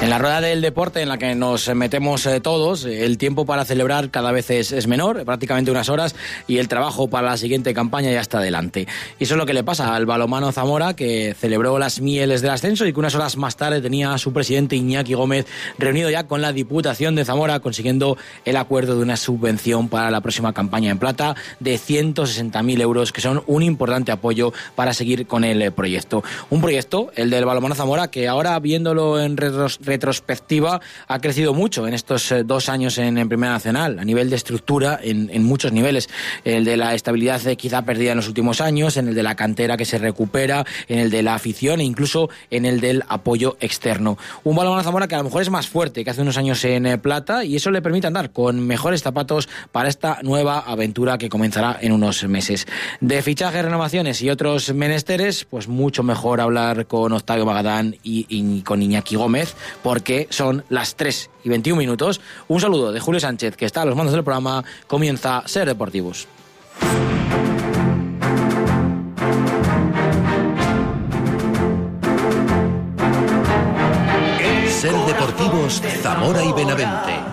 En la rueda del deporte en la que nos metemos todos, el tiempo para celebrar cada vez es menor, prácticamente unas horas, y el trabajo para la siguiente campaña ya está delante. Y eso es lo que le pasa al Balonmano Zamora, que celebró las mieles del ascenso y que unas horas más tarde tenía a su presidente Iñaki Gómez reunido ya con la Diputación de Zamora, consiguiendo el acuerdo de una subvención para la próxima campaña en plata de 160.000 euros, que son un importante apoyo para seguir con el proyecto. Un proyecto, el del Balonmano Zamora, que ahora, viéndolo en retrospectiva, ha crecido mucho en estos 2 años en Primera Nacional, a nivel de estructura, en muchos niveles. El de la estabilidad quizá perdida en los últimos años, en el de la cantera que se recupera, en el de la afición e incluso en el del apoyo externo. Un Balonmano Zamora que a lo mejor es más fuerte que hace unos años en plata, y eso le permite andar con mejores zapatos para esta nueva aventura que comenzará en unos meses. De fichajes, renovaciones y otros menesteres, pues mucho mejor hablar con Octavio Magadán y con Iñaki Gómez, porque son las 3:21. Un saludo de Julio Sánchez, que está a los mandos del programa. Comienza Ser Deportivos. Ser Deportivos Zamora y Benavente.